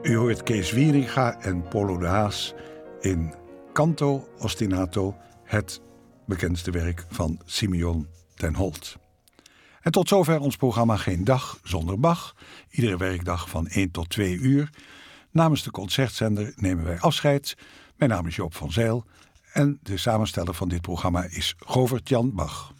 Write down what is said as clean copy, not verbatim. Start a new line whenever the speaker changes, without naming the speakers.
U hoort Kees Wieringa en Polo de Haas in Canto Ostinato, het bekendste werk van Simeon ten Holt. En tot zover ons programma Geen Dag Zonder Bach. Iedere werkdag van 1 tot 2 uur. Namens de concertzender nemen wij afscheid. Mijn naam is Joop van Zijl en de samensteller van dit programma is Govert-Jan Bach.